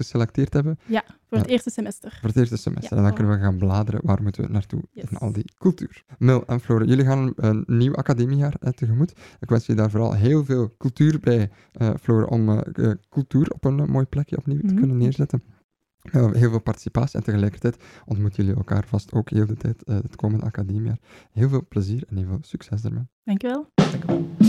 geselecteerd hebben. Ja, voor het eerste semester. Voor het eerste semester. Ja. En dan kunnen we gaan bladeren. Waar moeten we naartoe? Yes. In al die cultuur. Mil en Flore, jullie gaan een nieuw academiejaar tegemoet. Ik wens je daar vooral heel veel cultuur bij, Flore, om cultuur op een mooi plekje opnieuw te kunnen neerzetten. Heel veel participatie en tegelijkertijd ontmoeten jullie elkaar vast ook heel de tijd het komende academiejaar. Heel veel plezier en heel veel succes ermee. Dank je wel.